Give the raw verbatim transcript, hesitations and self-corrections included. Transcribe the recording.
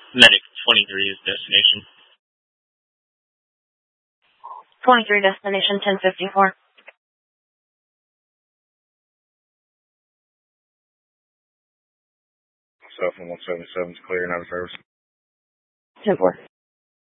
Medic twenty-three is destination. twenty-three destination ten fifty-four. Cell phone one seventy-seven is clear, not a service. ten four.